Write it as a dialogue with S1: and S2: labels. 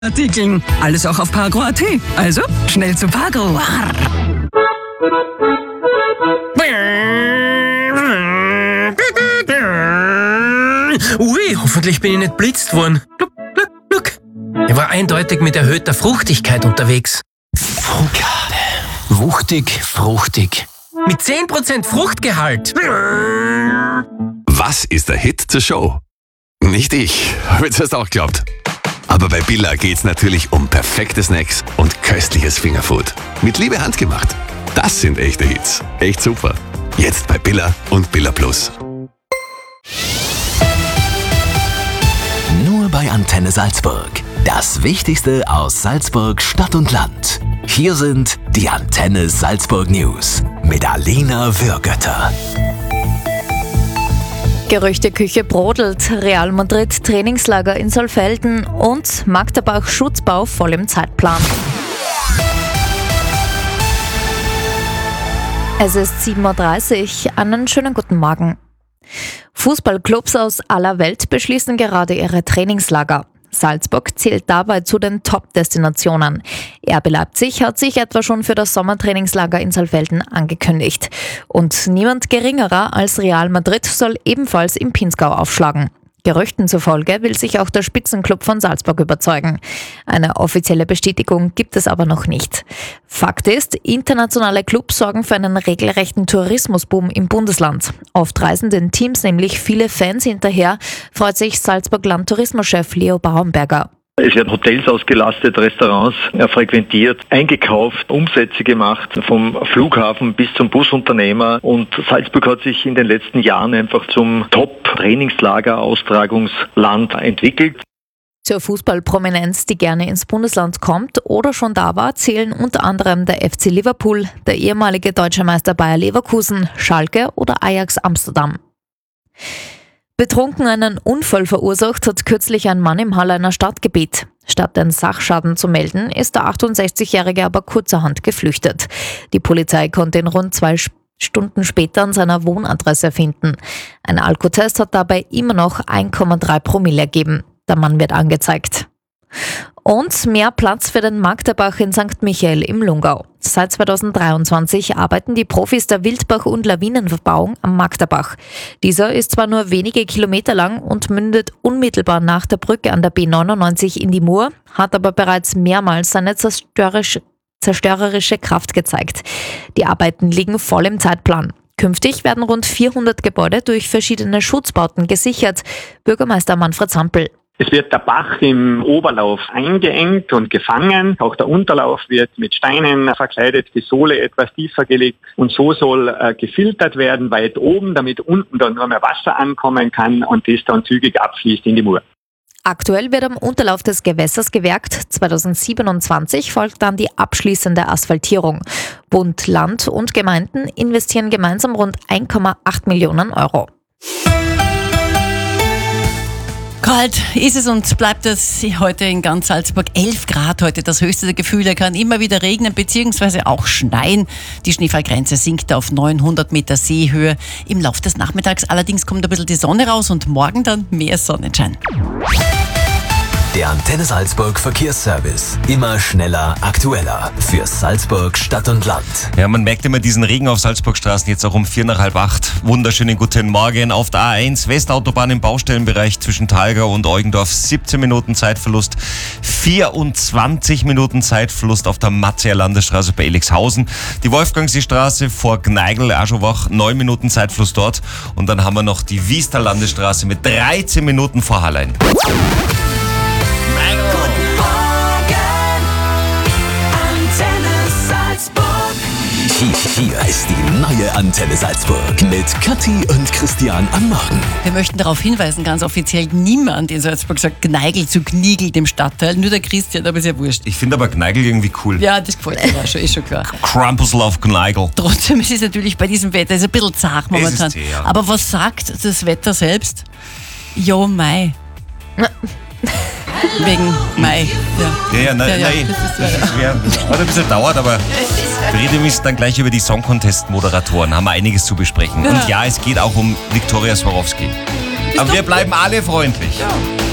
S1: Artikeln. Alles auch auf Pargo.at. Also, schnell zu Pargo.
S2: Ui, hoffentlich bin ich nicht blitzt worden. Look. Er war eindeutig mit erhöhter Fruchtigkeit unterwegs. Frucade. Wuchtig, fruchtig. Mit 10% Fruchtgehalt.
S3: Was ist der Hit zur Show? Nicht ich, habe jetzt erst auch geglaubt. Aber bei Billa geht's natürlich um perfekte Snacks und köstliches Fingerfood. Mit Liebe handgemacht. Das sind echte Hits. Echt super. Jetzt bei Billa und Billa Plus.
S4: Nur bei Antenne Salzburg. Das Wichtigste aus Salzburg, Stadt und Land. Hier sind die Antenne Salzburg News mit Alina Würgötter.
S5: Gerüchteküche brodelt, Real Madrid Trainingslager in Saalfelden und Magderbach Schutzbau voll im Zeitplan. Es ist 7.30 Uhr, einen schönen guten Morgen. Fußballclubs aus aller Welt beschließen gerade ihre Trainingslager. Salzburg zählt dabei zu den Top-Destinationen. RB Leipzig hat sich etwa schon für das Sommertrainingslager in Saalfelden angekündigt. Und niemand geringerer als Real Madrid soll ebenfalls im Pinzgau aufschlagen. Gerüchten zufolge will sich auch der Spitzenclub von Salzburg überzeugen. Eine offizielle Bestätigung gibt es aber noch nicht. Fakt ist, internationale Clubs sorgen für einen regelrechten Tourismusboom im Bundesland. Oft reisen den Teams nämlich viele Fans hinterher, freut sich Salzburg-Land-Tourismuschef Leo Bauernberger.
S6: Es werden Hotels ausgelastet, Restaurants frequentiert, eingekauft, Umsätze gemacht, vom Flughafen bis zum Busunternehmer. Und Salzburg hat sich in den letzten Jahren einfach zum Top-Trainingslager-Austragungsland entwickelt.
S5: Zur Fußballprominenz, die gerne ins Bundesland kommt oder schon da war, zählen unter anderem der FC Liverpool, der ehemalige Deutsche Meister Bayer Leverkusen, Schalke oder Ajax Amsterdam. Betrunken einen Unfall verursacht hat kürzlich ein Mann im Halleiner Stadtgebiet. Statt den Sachschaden zu melden, ist der 68-Jährige aber kurzerhand geflüchtet. Die Polizei konnte ihn rund 2 Stunden später an seiner Wohnadresse finden. Ein Alkotest hat dabei immer noch 1,3 Promille ergeben. Der Mann wird angezeigt. Und mehr Platz für den Magderbach in St. Michael im Lungau. Seit 2023 arbeiten die Profis der Wildbach- und Lawinenbebauung am Magderbach. Dieser ist zwar nur wenige Kilometer lang und mündet unmittelbar nach der Brücke an der B99 in die Mur, hat aber bereits mehrmals seine zerstörerische Kraft gezeigt. Die Arbeiten liegen voll im Zeitplan. Künftig werden rund 400 Gebäude durch verschiedene Schutzbauten gesichert. Bürgermeister Manfred Sampel.
S7: Es wird der Bach im Oberlauf eingeengt und gefangen. Auch der Unterlauf wird mit Steinen verkleidet, die Sohle etwas tiefer gelegt. Und so soll gefiltert werden, weit oben, damit unten dann nur mehr Wasser ankommen kann und das dann zügig abfließt in die Mur.
S5: Aktuell wird am Unterlauf des Gewässers gewerkt. 2027 folgt dann die abschließende Asphaltierung. Bund, Land und Gemeinden investieren gemeinsam rund 1,8 Millionen Euro.
S8: Kalt ist es und bleibt es heute in ganz Salzburg. 11 Grad heute das höchste der Gefühle. Kann immer wieder regnen bzw. auch schneien. Die Schneefallgrenze sinkt auf 900 Meter Seehöhe im Laufe des Nachmittags. Allerdings kommt ein bisschen die Sonne raus und morgen dann mehr Sonnenschein.
S4: Der Antenne Salzburg Verkehrsservice. Immer schneller, aktueller. Für Salzburg, Stadt und Land.
S9: Ja, man merkt immer diesen Regen auf Salzburgstraßen jetzt auch um 7:45. Wunderschönen guten Morgen auf der A1 Westautobahn im Baustellenbereich zwischen Thalgau und Eugendorf. 17 Minuten Zeitverlust, 24 Minuten Zeitverlust auf der Matzeer Landesstraße bei Elixhausen. Die Wolfgangseestraße vor Gneigl, Aschowach, 9 Minuten Zeitverlust dort. Und dann haben wir noch die Wiester Landesstraße mit 13 Minuten vor Hallein.
S4: Hier ist die neue Antenne Salzburg mit Kathi und Christian am Morgen.
S8: Wir möchten darauf hinweisen, ganz offiziell, niemand in Salzburg sagt Gneigl zu Gnigl, dem Stadtteil. Nur der Christian, aber ist ja wurscht.
S9: Ich finde aber Gneigl irgendwie cool.
S8: Ja, das gefällt mir schon, ist schon klar.
S9: Krampusl auf Gneigl.
S8: Trotzdem ist es natürlich bei diesem Wetter ist ein bisschen zart momentan.
S9: Es ist ja.
S8: Aber was sagt das Wetter selbst? Jo, Mai. Wegen Mai.
S9: Ja, nein. Das ist schwer. Das hat ein bisschen dauert, aber wir reden müssen dann gleich über die Song Contest-Moderatoren. Haben wir einiges zu besprechen. Und ja, es geht auch um Viktoria Swarovski. Aber wir bleiben alle freundlich. Ja.